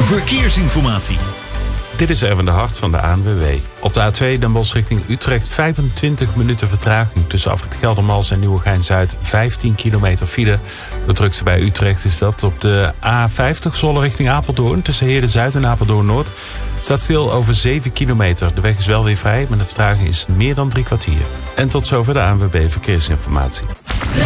Verkeersinformatie. Dit is Erwin de Hart van de ANWB. Op de A2 Den Bosch richting Utrecht 25 minuten vertraging. Tussen Afrit Geldermals en Nieuwegein-Zuid 15 kilometer file. De drukste bij Utrecht is dat op de A50 Zwolle richting Apeldoorn. Tussen Heerde-Zuid en Apeldoorn-Noord staat stil over 7 kilometer. De weg is wel weer vrij, maar de vertraging is meer dan 3 kwartier. En tot zover de ANWB Verkeersinformatie.